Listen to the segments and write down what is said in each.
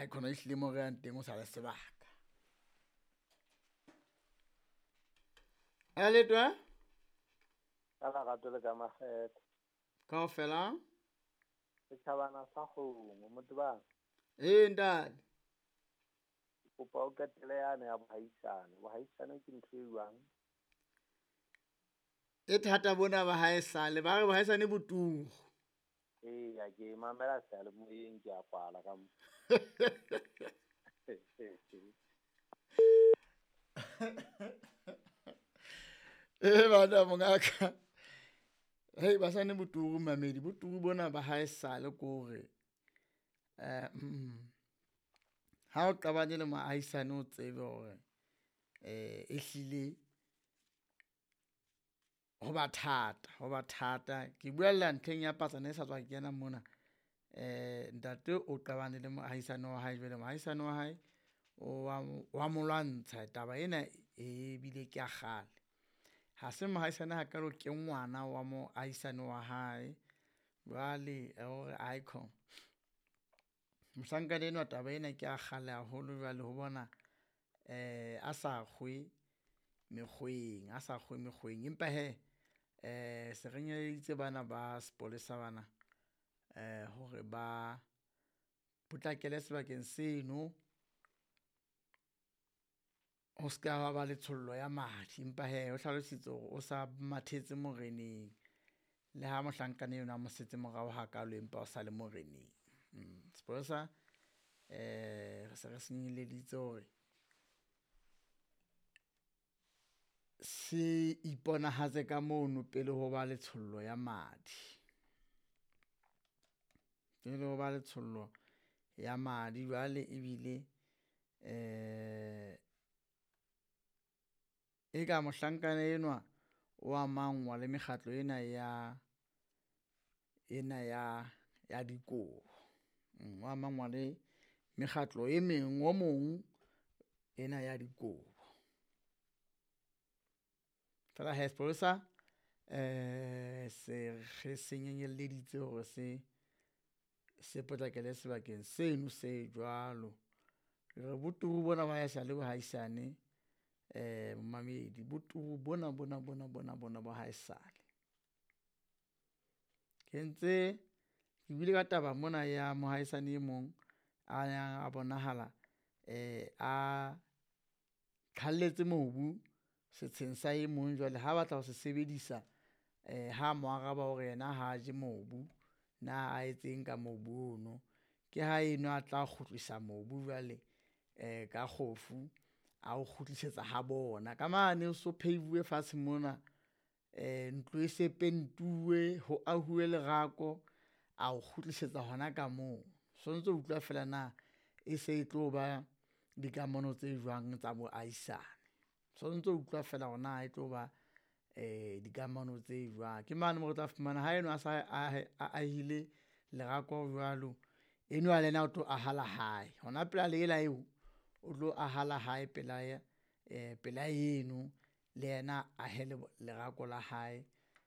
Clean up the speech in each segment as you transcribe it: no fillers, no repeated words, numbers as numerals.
icon e hlile mo re yang teng o sa le sebaka a letwa Kala gato le ka makgetho. kaofela Setjhabana sa kgomo motho ba. ntate Kopa o ketele yane ya bohaisane. Bohaisane ke ntho e jwang? e thata bona ba haesale ba re ba haesane boturu Ya ke mamela seyalemoyeng ke a kwala ka mo. bana mongaka hey ba sane boturu mamedi boturu bona ba haesale kore ha o qabane le moahisane o tsebe hore e hlile ho ba thata ke buella ntlheng ya patsana e sa tswa kena mona ntate o qabane le moahisane wa hae jwale moahisane wa hae wa molwantsha taba ena e bile ke a kgale ha se moahisane ha ka lo ke ngwana wa moahisane wa hae jwale hore icon mosankane eno taba ena ke a kgale haholo jwale ho bona a sa kgwe mekgweng empa se re nyeleditse bana ba sepolesa bana hore ba potlakele sebakeng seno o ska ba le tshollo ya madi empa o hlalositse hore o sa mathetse moreneng le ha mohlankane yona a mo setse morao ha kalo empa o sa le moreneng sepolesa se re senyeleditse hore se iponahatse ka mono pele ho ba le tshollo ya madi jwale ebile e ka mohlankana enwa o amangwa le mekgatlo ena ya dikobo o amangwa le mekgatlo e meng o mong ena ya dikobo fela Hespersa se re senyeleditse hore se potlakele sebakeng seno se jwalo re boturu bona ba ya le bohaisane mamedi boturu bona ba haesale ke ntse ke bile ka taba mona ya mohaisane e mong a bonahala a khalletse mobu setsheng sa e mong jwale ha batla ho se sebedisa ha mo araba hore yena ha je mobu na a etseng ka mobu ono ke ha eno a tla kgutlisa mobu jwale ka khofu a o kgutlisetsa ha bona ka mane o so pheivuwe fatshe mona ntlo e se pentuwe ho ahuwe lerako a o kgutlisetsa hona ka moo so ntse utlwa fela na e se e tlo ba dikamano tse jwang tsa boaisane so ntse utlwa fela hona e tlo ba dikamano tse jwang ke mane mo re tla fumana ha eno a sa a hile lerako jwalo eno a lena o tlo ahala hae hona pela le ela eo o tlo ahala hae pela eno le yena a hele lerako la hae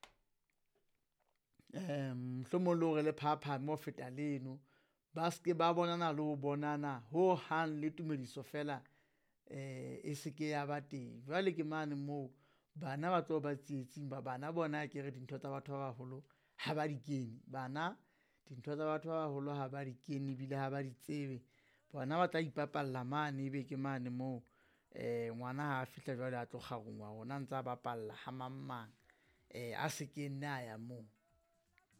mohlomong le hore le phapha mo feta leno ba ske ba bonana le ho bonana ho hang le tumediso fela e seke ya ba teng jwale ke mane moo bana ba tlo ba tsietsing ba bana bona ke re dintho tsa batho ba baholo ha ba di kene bana dintho tsa batho ba baholo ha ba di kene bile ha ba di tsebe bona ba tla ipapalla mane ebe ke mane moo ngwana ha a fihla jwale a tlo kgarungwa hona ntse a bapalla ha mang a se kene a ya moo